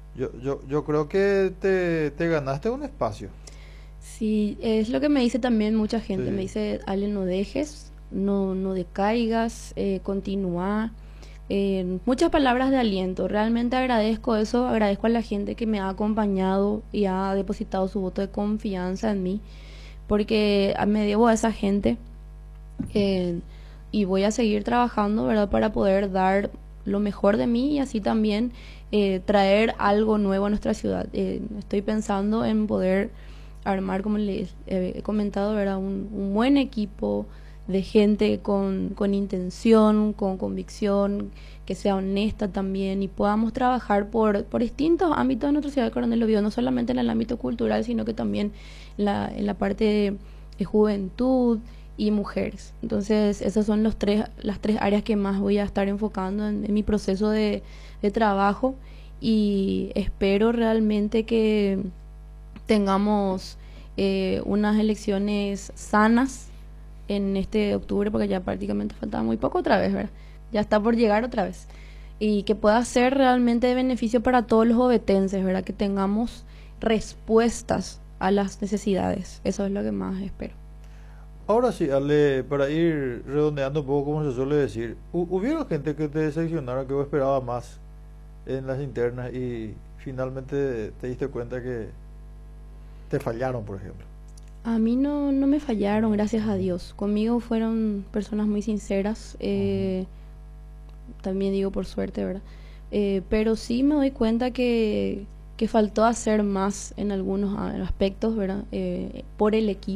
yo creo que te ganaste un espacio. Sí, es lo que me dice también mucha gente, Sí. me dice, Ale, no dejes, no decaigas, continúa. Muchas palabras de aliento, realmente agradezco eso, agradezco a la gente que me ha acompañado y ha depositado su voto de confianza en mí, porque me debo a esa gente, y voy a seguir trabajando, ¿verdad?, para poder dar lo mejor de mí y así también traer algo nuevo a nuestra ciudad. Estoy pensando en poder armar, como les he comentado, ¿verdad?, un buen equipo de gente con intención, con convicción, que sea honesta también y podamos trabajar por distintos ámbitos de nuestra ciudad de Coronel Oviedo, no solamente en el ámbito cultural, sino que también en la parte de juventud y mujeres. Entonces esas son las tres áreas que más voy a estar enfocando en mi proceso de trabajo, y espero realmente que tengamos unas elecciones sanas en este octubre, porque ya prácticamente faltaba muy poco otra vez, ¿verdad? Ya está por llegar otra vez. Y que pueda ser realmente de beneficio para todos los ovetenses, ¿verdad? Que tengamos respuestas a las necesidades. Eso es lo que más espero. Ahora sí, Ale, para ir redondeando un poco, como se suele decir, ¿hubieron gente que te decepcionara, que vos esperabas más en las internas y finalmente te diste cuenta que te fallaron, por ejemplo? A mí no me fallaron, gracias a Dios. Conmigo fueron personas muy sinceras, también digo por suerte, ¿verdad? Pero sí me doy cuenta que faltó hacer más en algunos aspectos, ¿verdad? Por el equipo.